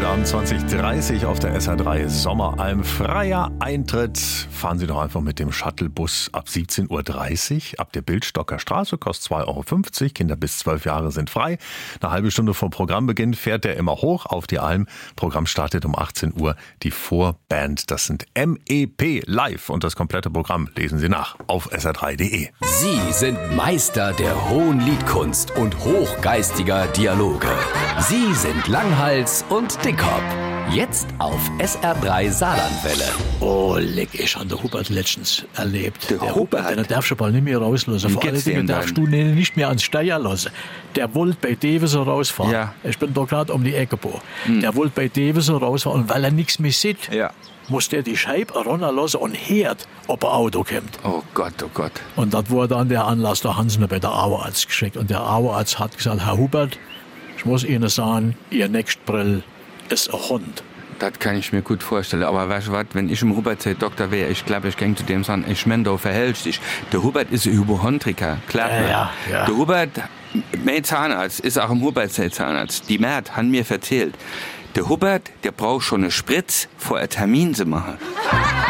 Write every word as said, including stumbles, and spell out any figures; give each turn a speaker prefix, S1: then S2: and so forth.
S1: Heiligabend zwanzig dreißig auf der S R drei Sommeralm. Freier Eintritt. Fahren Sie doch einfach mit dem Shuttlebus ab siebzehn Uhr dreißig ab der Bildstocker Straße. Kostet zwei Euro fünfzig. Kinder bis zwölf Jahre sind frei. Eine halbe Stunde vor Programmbeginn fährt der immer hoch auf die Alm. Programm startet um achtzehn Uhr. Die Vorband, das sind M E P live. Und das komplette Programm lesen Sie nach auf S R drei Punkt de.
S2: Sie sind Meister der hohen Liedkunst und hochgeistiger Dialoge. Sie sind Langhals und Dickhop. Jetzt auf S R drei Saarlandwelle.
S3: Oh, leck, ich habe den Hubert letztens erlebt.
S4: Der, der Hubert?
S3: Den darfst du bald nicht mehr rauslassen. Vor allen Dingen darfst du ihn nicht mehr ans Steuer lassen. Der wollte bei Deveser rausfahren.
S4: Ja.
S3: Ich bin da gerade um die Ecke geboren.
S4: Hm.
S3: Der wollte bei Deveser rausfahren. Und weil er nichts mehr sieht,
S4: ja.
S3: muss der die Scheibe runterlassen und hört, ob ein Auto kommt.
S4: Oh Gott, oh Gott.
S3: Und das wurde dann der Anlass, da haben sie ihn bei der Auerarzt geschickt. Und der Auerarzt hat gesagt, Herr Hubert, ich muss Ihnen sagen, Ihr Nächstbrill ist ein Hund.
S4: Das kann ich mir gut vorstellen. Aber weißt du was, wenn ich im Hubert Doktor wäre, ich glaube, ich ging zu dem sagen, ich meine, du verhältst dich. Der Hubert ist ein Hypochondriker, klar.
S3: Ja, ja, ja.
S4: Der Hubert, mein Zahnarzt, ist auch im Hubert Zahnarzt. Die Mert hat mir erzählt, der Hubert, der braucht schon eine Spritz, vor einen Termin zu machen.